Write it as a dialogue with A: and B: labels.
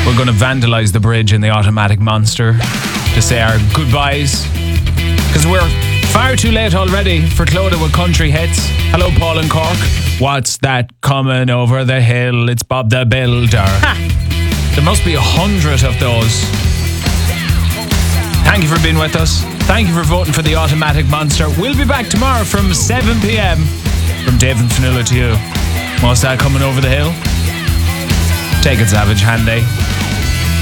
A: We're going to vandalise the bridge in the Automatic Monster to say our goodbyes, because we're far too late already for Clodagh with Country Hits. Hello, Paul and Cork. What's that coming over the hill? It's Bob the Builder. There must be 100 of those. Thank you for being with us. Thank you for voting for the Automatic Monster. We'll be back tomorrow from 7 p.m. From Dave and Fionnuala to you. What's that coming over the hill? Take it, Savage Handy.